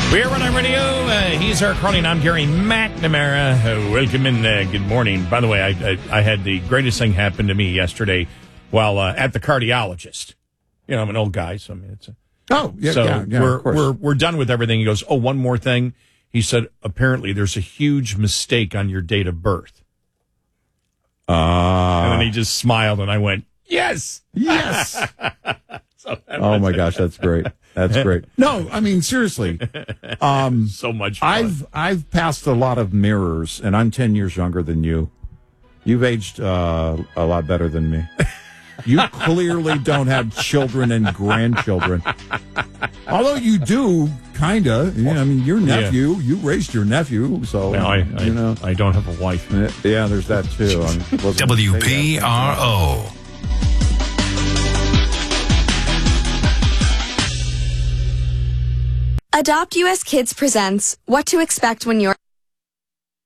We're on radio. He's our Carly, and I'm Gary McNamara. Welcome in. Good morning. By the way, I had the greatest thing happen to me yesterday while at the cardiologist. You know, I'm an old guy, so I mean, it's we're done with everything. He goes, "Oh, one more thing." He said, "Apparently, there's a huge mistake on your date of birth." And then he just smiled, and I went, "Yes, yes." So oh my gosh, that's great. That's great. No, I mean, seriously. So much fun. I've passed a lot of mirrors, and I'm 10 years younger than you. You've aged a lot better than me. You clearly don't have children and grandchildren. Although you do, kind of. Yeah, I mean, your nephew, you raised your nephew, so, well, I don't have a wife. Yeah, there's that, too. WPRO. Adopt US Kids presents What to Expect When You're